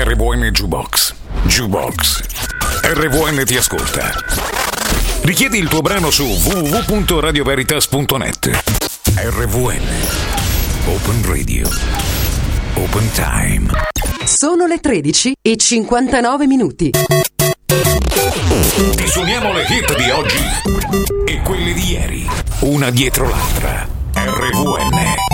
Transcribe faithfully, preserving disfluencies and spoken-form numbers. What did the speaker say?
R V N Jukebox. Jukebox. R V N ti ascolta. Richiedi il tuo brano su w w w punto radio veritas punto net. R V N. Open Radio. Open Time. Sono le tredici e cinquantanove minuti. Ti suoniamo le hit di oggi e quelle di ieri, una dietro l'altra. R V N.